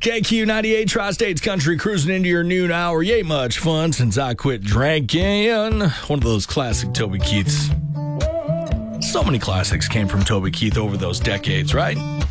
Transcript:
JQ 98 Tri-States Country cruising into your noon hour. Yay, much fun since I quit drinking. One of those classic Toby Keiths. So many classics came from Toby Keith over those decades, right?